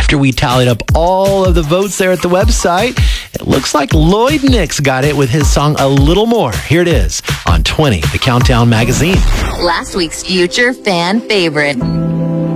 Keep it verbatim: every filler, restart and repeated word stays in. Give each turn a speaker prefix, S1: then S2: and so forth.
S1: after we tallied up all of the votes there at the website, it looks like Lloyd Nix got it with his song A Little More. Here it is on twenty, the Countdown Magazine.
S2: Last week's Future Fan Favorite.